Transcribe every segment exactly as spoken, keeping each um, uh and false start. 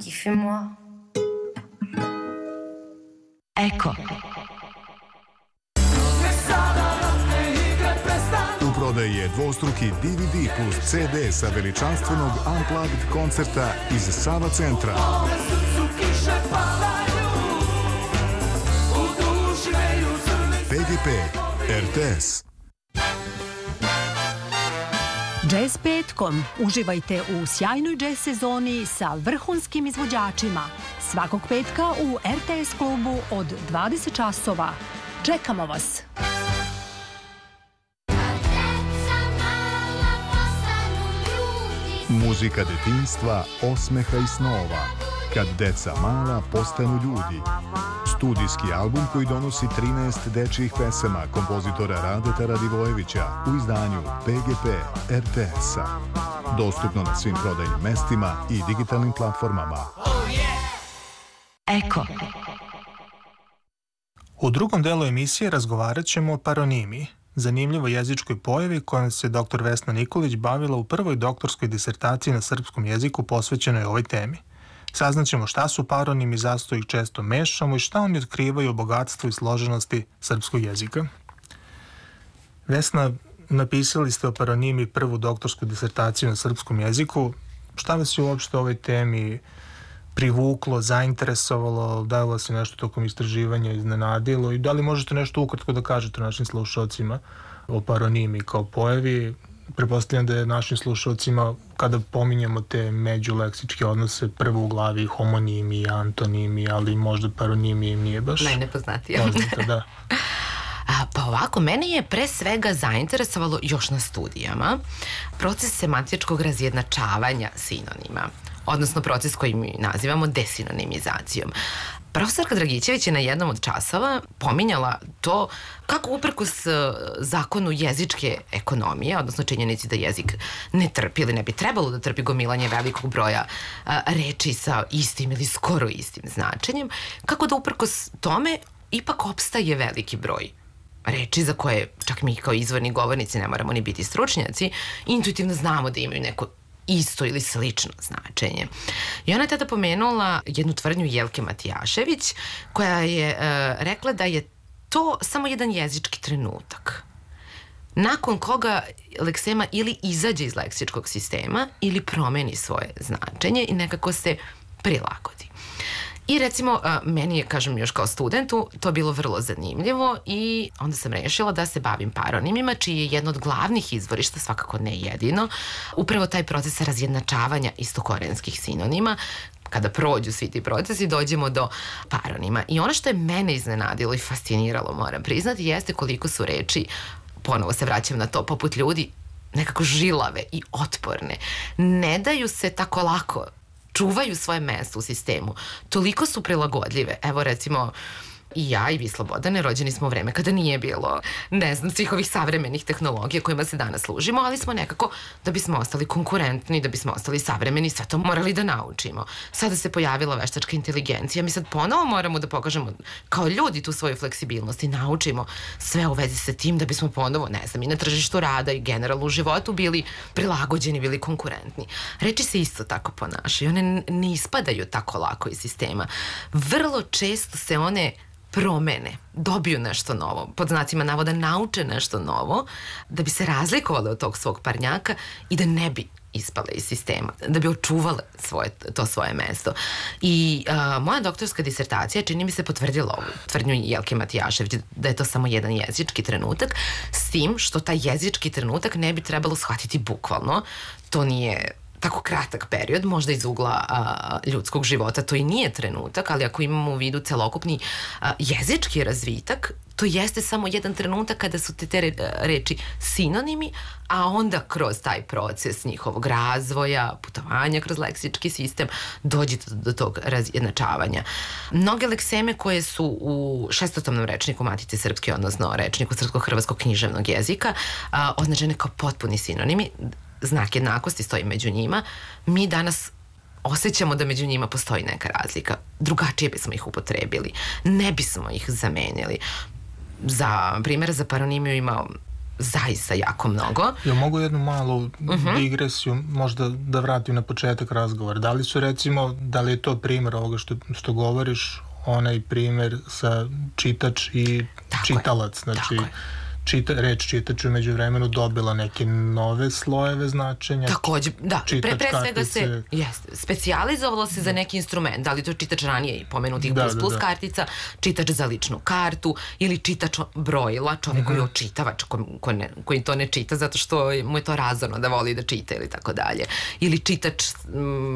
Kiffez-moi. Eko. U prodaji je dvostruki D V D plus C D sa veličanstvenog Unplugged koncerta iz Sava centra. P G P, R T S. Jazz petkom. Uživajte u sjajnoj jazz sezoni sa vrhunskim izvođačima. Svakog petka u R T S klubu od dvadeset časova. Čekamo vas! Muzika detinjstva, osmeha i snova. Kad deca mala postanu ljudi. Studijski album koji donosi trinaest dečjih pesama kompozitora Radeta Radivojevića u izdanju P G P R T S-a. Dostupno na svim prodajnim mestima i digitalnim platformama. Eko. U drugom delu emisije razgovarat ćemo o paronimiji, zanimljivoj jezičkoj pojavi kojom se doktor Vesna Nikolić bavila u prvoj doktorskoj disertaciji na srpskom jeziku posvećenoj ovoj temi. Saznaćemo šta su paronimi, zašto ih često mešamo i šta oni otkrivaju o bogatstvu i složenosti srpskog jezika. Vesna, napisali ste o paronimi prvu doktorsku disertaciju na srpskom jeziku. Šta vas je uopšte o ovoj temi privuklo, zainteresovalo, da li vas je nešto tokom istraživanja iznenadilo i da li možete nešto ukratko da kažete našim slušalcima o paronimi kao pojavi? Pretpostavljam da je našim slušalcima, kada pominjemo te međuleksičke odnose, prvo u glavi homonimi, antonimi, ali možda paronimi im nije baš najnepoznatija. Poznata, da. A, pa ovako, mene je pre svega zainteresovalo još na studijama proces semantičkog razjednačavanja sinonima, odnosno proces koji mi nazivamo desinonimizacijom. Profesorka Dragićević je na jednom od časova pominjala to kako uprkos zakonu jezičke ekonomije, odnosno činjenici da jezik ne trpi ili ne bi trebalo da trpi gomilanje velikog broja a, reči sa istim ili skoro istim značenjem, kako da uprkos tome ipak opstaje veliki broj reči za koje čak mi kao izvorni govornici ne moramo ni biti stručnjaci, intuitivno znamo da imaju neko isto ili slično značenje. I ona je tada pomenula jednu tvrdnju Jelke Matijašević koja je e, rekla da je to samo jedan jezički trenutak nakon koga leksema ili izađe iz leksičkog sistema ili promeni svoje značenje i nekako se prilagodi. I recimo, meni je, kažem još kao studentu, to bilo vrlo zanimljivo i onda sam rešila da se bavim paronimima, čiji je jedno od glavnih izvorišta, svakako ne jedino, upravo taj proces razjednačavanja istokorenskih sinonima. Kada prođu svi ti procesi, dođemo do paronima. I ono što je mene iznenadilo i fasciniralo, moram priznati, jeste koliko su reči, ponovo se vraćam na to, poput ljudi, nekako žilave i otporne. Ne daju se tako lako, čuvaju svoje mesto u sistemu. Toliko su prilagodljive. Evo recimo, i ja i vi Slobodane rođeni smo u vreme kada nije bilo, ne znam, svih ovih savremenih tehnologija kojima se danas služimo, ali smo nekako, da bismo ostali konkurentni, da bismo ostali savremeni, sve to morali da naučimo. Sada se pojavila veštačka inteligencija, mi sad ponovo moramo da pokažemo kao ljudi tu svoju fleksibilnost i naučimo sve u vezi sa tim da bismo ponovo, ne znam, i na tržištu rada i generalno u životu bili prilagođeni, bili konkurentni. Reči se isto tako ponašaju, one ne ispadaju tako lako iz sistema. Vrlo često se one promene, dobiju nešto novo, pod znacima navoda nauče nešto novo, da bi se razlikovale od tog svog parnjaka i da ne bi ispale iz sistema, da bi očuvale svoje, to svoje mesto. I a, moja doktorska disertacija, čini mi se, potvrdila ovu tvrdnju Jelke Matijašević, da je to samo jedan jezički trenutak, s tim što taj jezički trenutak ne bi trebalo shvatiti bukvalno. To nije tako kratak period, možda iz ugla a, ljudskog života, to i nije trenutak, ali ako imamo u vidu celokupni a, jezički razvitak, to jeste samo jedan trenutak kada su te, te reči sinonimi, a onda kroz taj proces njihovog razvoja, putovanja kroz leksički sistem, dođe do, do tog razjednačavanja. Mnoge lekseme koje su u šestotomnom rečniku Matice Srpske, odnosno rečniku srpsko-hrvatskog književnog jezika, a, označene kao potpuni sinonimi, znak jednakosti stoji među njima, mi danas osjećamo da među njima postoji neka razlika. Drugačije bismo ih upotrebili. Ne bismo ih zamenili. Za primjer, za paronimiju ima zaista jako mnogo. Ja mogu jednu malu uh-huh. digresiju možda da vratim na početak razgovora. Da li su recimo, da li je to primjer ovoga što, što govoriš, onaj primjer sa čitač i tako čitalac, je. Znači čita, reč čitač u međuvremenu dobila neke nove slojeve značenja. Takođe, da, čitač, pre, pre svega kartice. se jest, specijalizovalo se za neki instrument, da li to čitač ranije pomenutih da, plus plus da, da. kartica, čitač za ličnu kartu ili čitač brojila, čovjek uh-huh. koji je očitavač, ko, ko ne, koji to ne čita zato što mu je to razorno da voli da čita ili tako dalje. Ili čitač mm,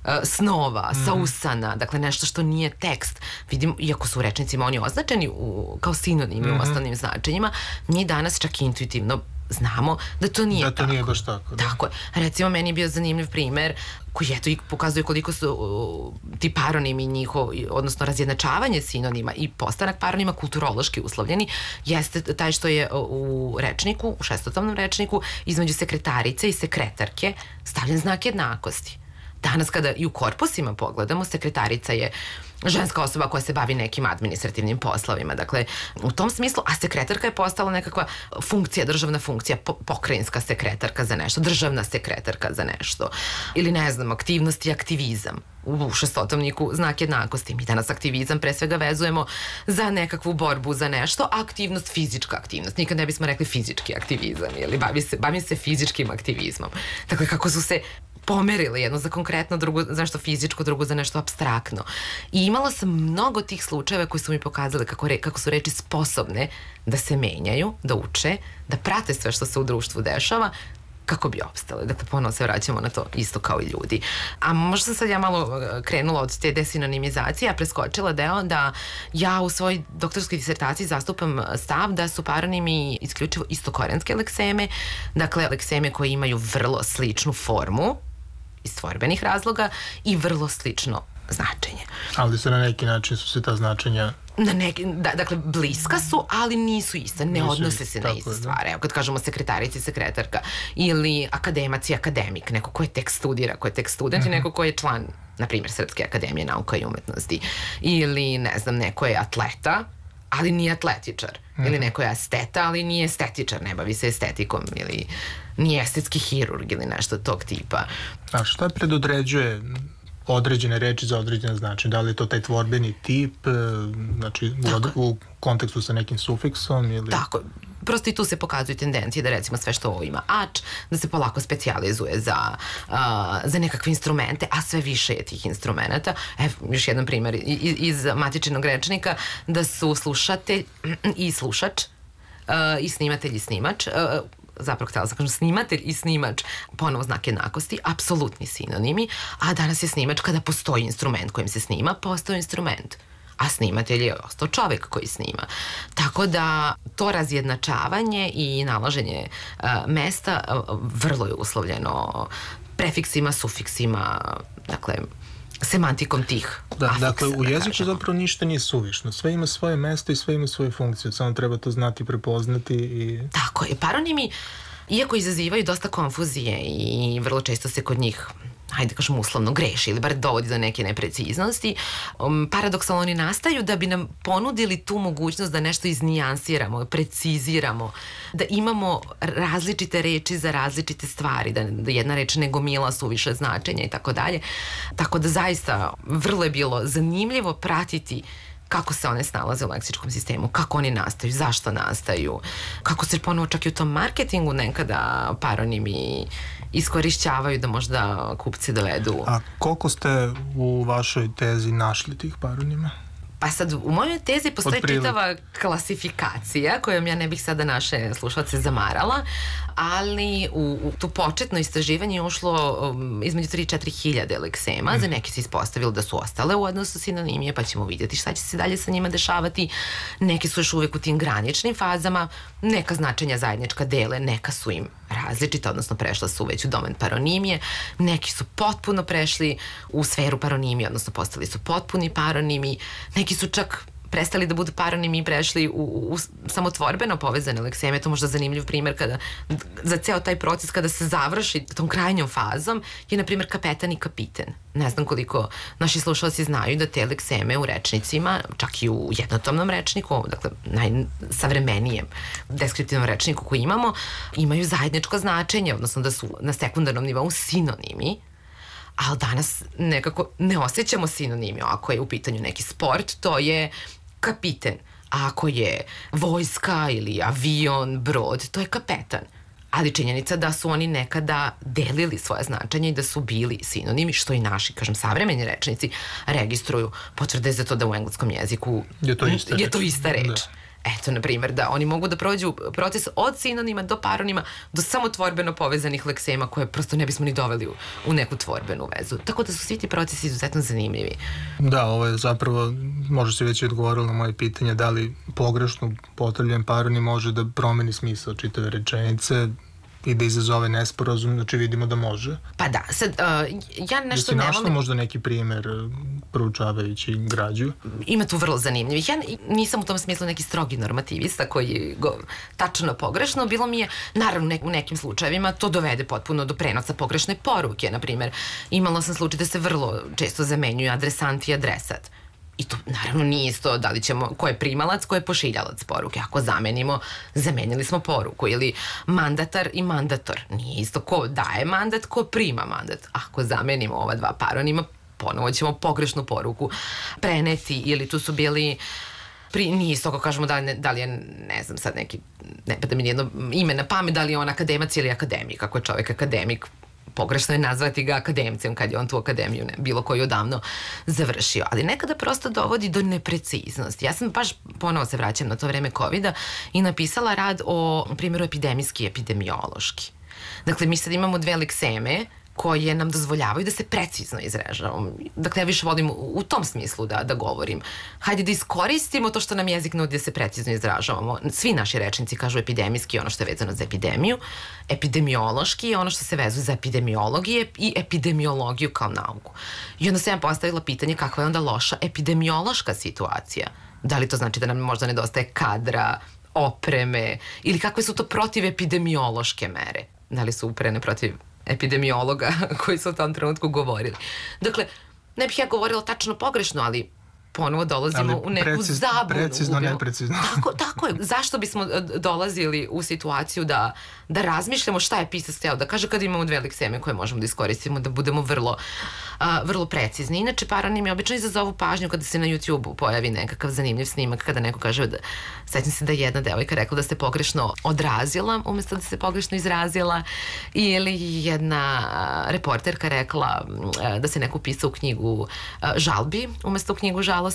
snova, mm. sausana, dakle nešto što nije tekst. Vidim, iako su u rečnicima oni označeni u, kao sinonimi mm-hmm. u osnovnim značenjima, mi danas čak intuitivno znamo da to nije da to tako. nije baš tako. Da. Tako je. Recimo, meni je bio zanimljiv primer koji eto i pokazuje koliko su uh, ti paronimi njihov, odnosno razjednačavanje sinonima i postanak paronima kulturološki uslovljeni, jeste taj što je u rečniku, u šestotomnom rečniku, između sekretarice i sekretarke stavljen znak jednakosti. Danas kada i u korpusima pogledamo, sekretarica je ženska osoba koja se bavi nekim administrativnim poslovima. Dakle, u tom smislu, a sekretarka je postala nekakva funkcija, državna funkcija, po, pokrajinska sekretarka za nešto, državna sekretarka za nešto. Ili ne znam, aktivnost i aktivizam. U šestotomniku znak jednakosti. Mi danas aktivizam pre svega vezujemo za nekakvu borbu za nešto, a aktivnost, fizička aktivnost. Nikad ne bismo rekli fizički aktivizam, ili bavi se, bavi se fizičkim aktivizmom. Dakle, kako su se pomerili jedno za konkretno, drugo za nešto fizičko, drugo za nešto apstraktno. I imala sam mnogo tih slučajeva koji su mi pokazali kako, re, kako su reči sposobne da se menjaju, da uče, da prate sve što se u društvu dešava, kako bi opstale. Dakle, ponovno se vraćamo na to isto kao i ljudi. A možda sam sad ja malo krenula od te desinonimizacije, a preskočila deo da ja u svojoj doktorskoj disertaciji zastupam stav da su paronimi isključivo istokorenske lekseme, dakle, lekseme koje imaju vrlo sličnu formu iz tvorbenih razloga i vrlo slično značenje. Ali se na neki način su se ta značenja Na neki, da, dakle, bliska su, ali nisu iste, ne nisu odnose se na iste stvari. Evo, kad kažemo sekretarica i sekretarka, ili akademac i akademik, neko ko je tek studira, ko je tek student uh-huh. i neko ko je član, na primjer, Srpske akademije nauka i umetnosti. Ili, ne znam, neko je atleta, ali nije atletičar. Uh-huh. Ili neko je esteta, ali nije estetičar, ne bavi se estetikom, ili nije estetski hirurg ili nešto tog tipa. A šta predodređuje određene reči za određene značenje? Da li je to taj tvorbeni tip, znači u, u kontekstu sa nekim sufiksom? Ili... Tako, prosto i tu se pokazuju tendencije da recimo sve što ovo ima ač, da se polako specijalizuje za, uh, za nekakve instrumente, a sve više je tih instrumenta. Evo, još jedan primjer iz, iz matičnog rečnika, da su slušatelj i slušač uh, i snimatelj i snimač, uh, zapravo htjela sam kažem snimatelj i snimač, ponovo znak jednakosti, apsolutni sinonimi, a danas je snimač kada postoji instrument kojim se snima, postoji instrument, a snimatelj je ostao čovjek koji snima. Tako da to razjednačavanje i nalaženje uh, mesta uh, vrlo je uslovljeno prefiksima, sufiksima, dakle, semantikom tih da, afiksa. Dakle, u da jeziku kažemo. zapravo ništa nije suvišno. Sve ima svoje mesto i sve ima svoju funkciju. Samo treba to znati, prepoznati i... Tako je. Paronimi, iako izazivaju dosta konfuzije i vrlo često se kod njih, hajde kažem uslovno, greši ili bar dovodi do neke nepreciznosti, um, paradoksalno oni nastaju da bi nam ponudili tu mogućnost da nešto iznijansiramo, preciziramo, da imamo različite reči za različite stvari, da, da jedna reč ne gomila suviše značenja i tako dalje. Tako da zaista vrlo je bilo zanimljivo pratiti kako se one snalaze u leksičkom sistemu, kako oni nastaju, zašto nastaju, kako se ponovo čak i u tom marketingu nekada paronimi iskorišćavaju da možda kupci dovedu. A koliko ste u vašoj tezi našli tih paronima? Pa sad, u mojoj tezi postoji čitava klasifikacija kojom ja ne bih sada naše slušalce zamarala, ali u, u tu početno istraživanje je ušlo um, između tri do četiri hiljade leksema, mm. za neke se ispostavilo da su ostale u odnosu sinonimije, pa ćemo vidjeti šta će se dalje sa njima dešavati. Neki su još uvijek u tim graničnim fazama, neka značenja zajednička dele, neka su im različita, odnosno prešla su već u domen paronimije, neki su potpuno prešli u sferu paronimije, odnosno postali su potpuni paronimi, neki su čak prestali da budu paronimi i prešli u, u, u samotvorbeno povezane lekseme. To je možda zanimljiv primer kada, za ceo taj proces kada se završi tom krajnjom fazom je, na primjer, kapetan i kapiten. Ne znam koliko naši slušalci znaju da te lekseme u rečnicima, čak i u jednotomnom rečniku, dakle najsavremenijem deskriptivnom rečniku koji imamo, imaju zajedničko značenje, odnosno da su na sekundarnom nivou sinonimi, ali danas nekako ne osjećamo sinonimi. Ako je u pitanju neki sport, to je kapiten. A ako je vojska ili avion, brod, to je kapetan. Ali činjenica da su oni nekada delili svoje značenje i da su bili sinonimi, što i naši, kažem, savremeni rečnici registruju, potvrde za to da u engleskom jeziku je to ista reč. Je to ista reč. Da. Eto, na primjer, da oni mogu da prođu proces od sinonima do paronima do samotvorbeno povezanih leksema koje prosto ne bismo ni doveli u, u neku tvorbenu vezu. Tako da su svi ti procesi izuzetno zanimljivi. Da, ovo je zapravo, možda si već i odgovorila na moje pitanje, da li pogrešno upotrebljen paronim može da promeni smisao čitave rečenice i da izazove nesporazum, znači vidimo da može. Pa da, sad, uh, ja nešto ne volim... ne Jesi našla možda neki primer proučavajući građu? Ima tu vrlo zanimljivih. Ja nisam u tom smislu neki strogi normativista koji go tačno pogrešno. Bilo mi je, naravno, u nekim slučajevima to dovede potpuno do prenosa pogrešne poruke. Naprimjer, imala sam slučaj da se vrlo često zamenjuju adresant i adresat. I to naravno nije isto da li ćemo, ko je primalac, ko je pošiljalac poruke. Ako zamenimo, zamenili smo poruku. Ili mandatar i mandator. Nije isto ko daje mandat, ko prima mandat. Ako zamenimo ova dva paronima, ponovo ćemo pogrešnu poruku preneti. Ili tu su bili... Pri, nije isto ako kažemo da li, da li je, ne znam sad neki, ne pa da mi nijedno ime na pamet, da li je on akademac ili akademik. Ako je čovjek akademik, pogrešno je nazvati ga akademicem kad je on tu akademiju ne, bilo koju odavno završio. Ali nekada prosto dovodi do nepreciznosti. Ja sam baš, ponovo se vraćam na to vreme kovida i napisala rad o primjeru epidemijski i epidemiološki. Dakle, mi sad imamo dve lekseme koje nam dozvoljavaju da se precizno izražavamo. Dakle, ja više volim u tom smislu da, da govorim. Hajde da iskoristimo to što nam jezik nudi da se precizno izražavamo. Svi naši rečnici kažu epidemijski ono što je vezano za epidemiju, epidemiološki je ono što se vezuje za epidemiologije i epidemiologiju kao nauku. I onda sam ja postavila pitanje kakva je onda loša epidemiološka situacija. Da li to znači da nam možda nedostaje kadra, opreme ili kakve su to protivepidemiološke mere? Da li su uprene protiv epidemiologa koji su u tom trenutku govorili. Dakle, ne bih ja govorila tačno pogrešno, ali ponovo dolazimo ali u neku preciz, zabunu. Precizno, neprecizno. Tako, tako je. Zašto bismo dolazili u situaciju da, da razmišljamo šta je pisac hteo da kaže kada imamo dve lekseme koje možemo da iskoristimo, da budemo vrlo, a, vrlo precizni. Inače, paronimi obično izazovu pažnju kada se na YouTube-u pojavi nekakav zanimljiv snimak, kada neko kaže da, sećam se da je jedna devojka rekla da ste pogrešno odrazila umjesto da se pogrešno izrazila, ili jedna reporterka rekla da se neko upisao u knjigu žalbi umjesto u knjigu žalosti,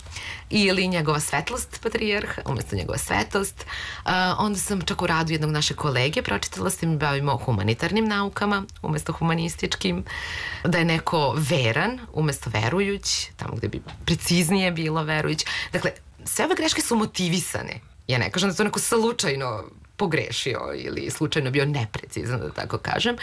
ili njegova svetlost patrijarh umjesto njegova svetost. Uh, onda sam čak u radu jednog naše kolege pročitala se mi bavimo humanitarnim naukama umjesto humanističkim, da je neko veran umjesto verujuć, tamo gde bi preciznije bilo verujuć. Dakle, sve ove greške su motivisane. Ja ne kažem da to neko slučajno pogrešio ili slučajno bio neprecizan, da tako kažem,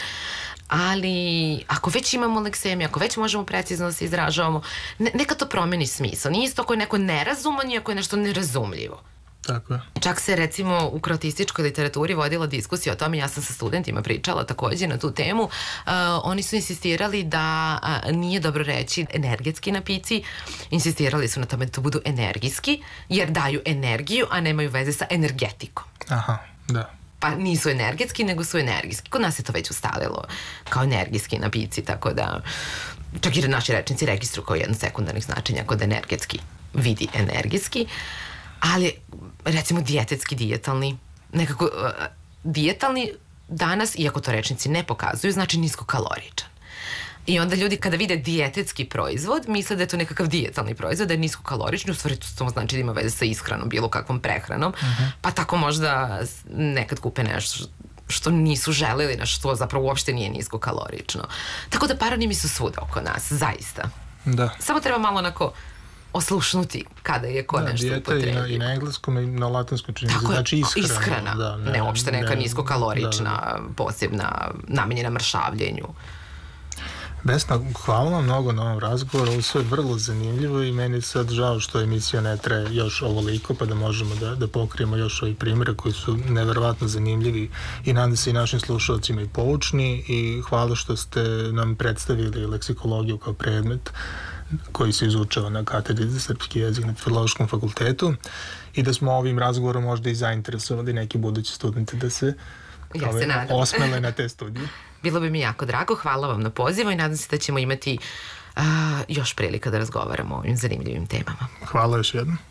ali ako već imamo leksemi, ako već možemo precizno da se izražavamo, ne, neka to promeni smisao. Nije isto ako je neko nerazuman i ako je nešto nerazumljivo. Tako je. Čak se recimo u kroatističkoj literaturi vodila diskusija o tome, ja sam sa studentima pričala takođe na tu temu, uh, oni su insistirali da uh, nije dobro reći energetski napici, insistirali su na tome da to budu energijski, jer daju energiju, a nemaju veze sa energetikom. Aha, da. Pa nisu energetski, nego su energijski. Kod nas je to već ustalilo kao energijski napici, tako da čak i naši rečnici registruju kao jedno sekundarnih značenja kod energetski vidi energijski, ali recimo dijetetski, dijetalni, nekako uh, dijetalni danas, iako to rečnici ne pokazuju, znači niskokaloričan. I onda ljudi kada vide dijetetski proizvod, misle da je to nekakav dijetalni proizvod, da je niskokalorični, u stvari to znači da ima veze sa ishranom, bilo kakvom prehranom, uh-huh. pa tako možda nekad kupe nešto što nisu želeli, na što zapravo uopšte nije niskokalorično. Tako da paronimi su svuda oko nas, zaista. Da. Samo treba malo onako oslušnuti kada je ko da, nešto upotrebi. I na, i na engleskom i na latinskom čini. Tako znači ishrana. ishrana. Da, ne, ne uopšte neka ne, niskokalorična, da, da. posebna, namenjena mršavljenju. Vesna, hvala vam mnogo na ovom razgovoru, ovo sve je vrlo zanimljivo i meni je sad žao što emisija ne traje još ovoliko, pa da možemo da, da pokrijemo još ovih primjera koji su neverovatno zanimljivi i nadam se i našim slušalcima i poučni, i hvala što ste nam predstavili leksikologiju kao predmet koji se izučava na katedri za srpski jezik na Filološkom fakultetu, i da smo ovim razgovorom možda i zainteresovali neki budući studenti da se, ja se nadam, osmele na te studije. Bilo bi mi jako drago, hvala vam na pozivu i nadam se da ćemo imati uh, još prilika da razgovaramo o ovim zanimljivim temama. Hvala još jednom.